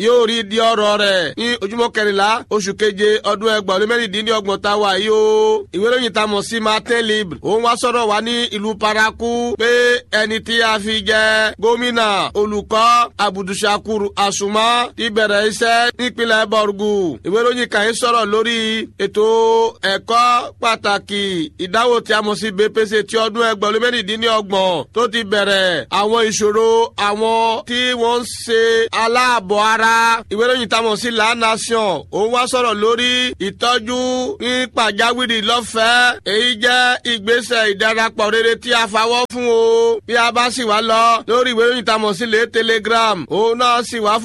yóò rí di ọ̀rọ̀ rẹ̀ ní ojúmọ́ kẹrìnlá oṣù keje ọdún 2016 tá a wà yìí o. ìwé ìròyìn tá a mọ̀ sí Martin Libre òun wá sọ̀rọ̀ wá ní ìlú Parakou pé ẹni tí a fi jẹ gómìnà olùkọ́ Abdulshakur Asuma ti bẹ̀rẹ̀ iṣẹ́ nípínlẹ̀ Borgu. ìwé ìròyìn kan yìí sọ̀rọ̀ lórí ètò ẹ̀kọ́ pàtàkì ìdánwò tí a mọ̀ sí BPC ti ọdún 2016 tó ti bẹ̀rẹ̀ àwọn ìṣòro àwọn tí wọ́n ń ṣe aláàbọ̀ ara. ìwé ìròyìn tá a mọ̀ sí La Nation òun wá sọ̀rọ̀ lórí ìtọ́jú ní pàjáwìrì lọ́fẹ̀ẹ́. èyí jẹ́ ìgbésẹ̀ ìdarapọ̀ rere tí a fawọ́ fún o. bí a bá sì wá lọ lórí ìwé ìròyìn tá a mọ̀ sí Le Telegram òun náà sì wá